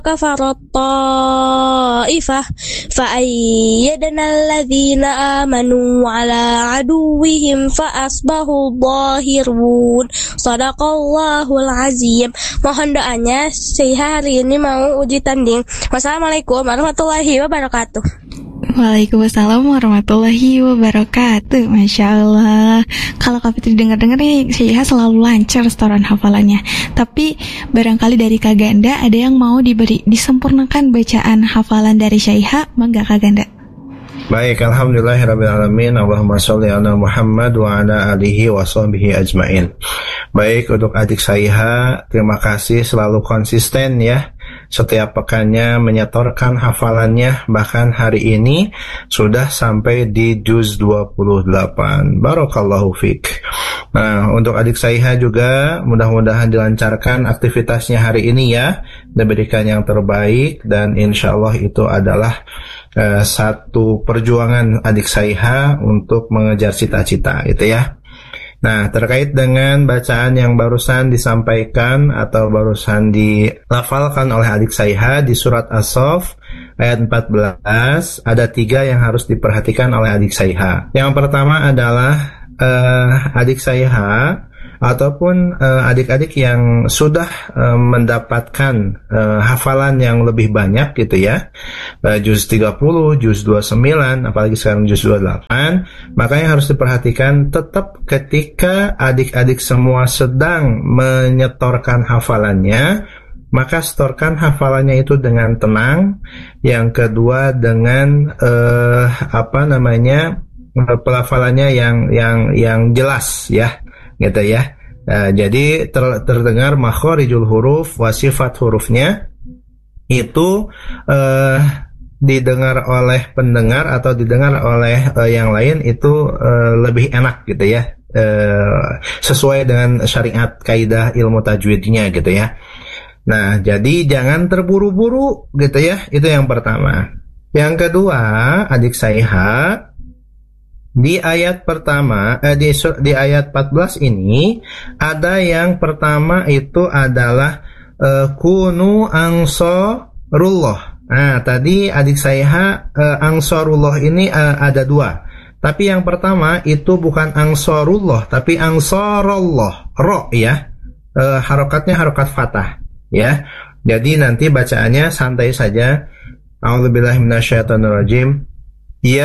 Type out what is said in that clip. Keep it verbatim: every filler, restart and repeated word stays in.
kafarat ta'ifah fa'ayyadna alladhina amanu ala aduwihim fa'asbahu dhahirun. Shadaqallahul azim. Mohon doanya, saya hari ini mau uji tanding. Wassalamualaikum warahmatullahi wabarakatuh. Waalaikumsalam warahmatullahi wabarakatuh. Masya Allah. Kalau Kak Fitri dengar-dengar nih, Syaiha selalu lancar setoran hafalannya. Tapi barangkali dari Kak Ganda ada yang mau diberi disempurnakan bacaan hafalan dari Syaiha, mangga Kak Ganda. Baik, alhamdulillahirrabbilalamin. Allahumma sholli ala Muhammad wa ala alihi wa sahbihi ajmain. Baik, untuk adik Syaiha, terima kasih selalu konsisten ya. Setiap pekannya menyetorkan hafalannya, bahkan hari ini sudah sampai di juz dua puluh delapan. Barakallahu fik. Nah, untuk adik Syaiha juga mudah-mudahan dilancarkan aktivitasnya hari ini ya, diberikan yang terbaik, dan insya Allah itu adalah uh, satu perjuangan adik Syaiha untuk mengejar cita-cita itu ya. Nah, terkait dengan bacaan yang barusan disampaikan atau barusan dilafalkan oleh adik Syaiha di surat As-Saff ayat empat belas, ada tiga yang harus diperhatikan oleh adik Syaiha. Yang pertama adalah uh, adik Syaiha ataupun uh, adik-adik yang sudah uh, mendapatkan uh, hafalan yang lebih banyak gitu ya, uh, juz tiga puluh, juz dua puluh sembilan, apalagi sekarang juz dua puluh delapan, maka yang harus diperhatikan tetap ketika adik-adik semua sedang menyetorkan hafalannya, maka setorkan hafalannya itu dengan tenang. Yang kedua dengan uh, apa namanya pelafalannya yang yang yang jelas ya, gitu ya. Nah, jadi ter, terdengar makhorijul huruf, wasifat hurufnya itu uh, didengar oleh pendengar atau didengar oleh uh, yang lain itu uh, lebih enak gitu ya, uh, sesuai dengan syariat kaidah ilmu tajwidnya gitu ya. Nah, jadi jangan terburu-buru gitu ya, itu yang pertama. Yang kedua, adik Syaiha, di ayat pertama, eh, di, di ayat empat belas ini ada yang pertama itu adalah uh, kunu ansarullah. Nah, tadi adik Syaiha uh, ansarullah ini uh, ada dua. Tapi yang pertama itu bukan ansarullah, tapi ansarullah, ro ya. Uh, harokatnya harokat fathah ya. Jadi nanti bacaannya santai saja. A'udzubillahi minasyaitonirrajim.